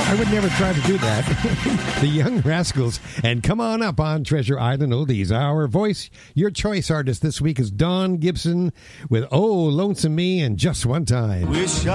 I would never try to do that. The Young Rascals. And come on up on Treasure Island Oldies. Our voice, your choice artist this week is Don Gibson with Oh, Lonesome Me and Just One Time. Wish